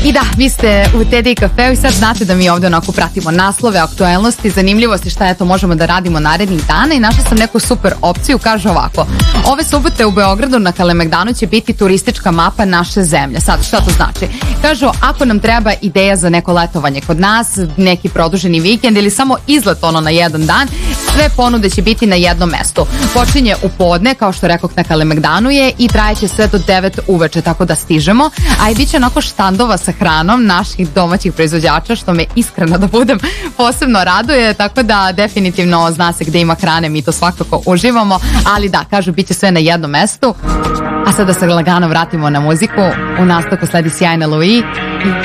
I da, vi ste u TD Cafeu i sad znate da mi ovde onako pratimo naslove, aktuelnosti, zanimljivosti, šta je to možemo da radimo narednih dana i našla sam neku super opciju, kaže ovako. Ove subote u Beogradu na Kalemegdanu će biti turistička mapa naše zemlje. Sad, šta to znači? Kažu, ako nam treba ideja za neko letovanje kod nas, neki produženi vikend ili samo izlet ono na jedan dan, sve ponude će biti na jednom mestu. Počinje u podne, kao što rekoh na Kalemegdanu je, i trajeće sve do 9 uveče, tako da stižemo, a i bit će onako štandova sa hranom naših domaćih proizvođača, što me iskreno da budem posebno raduje, tako da definitivno zna se gde ima hrane, mi to svakako uživamo, ali da, kažu, bit će sve na jednom mestu. A sada se lagano vratimo na muziku, u nastavku sledi sjajna Louis.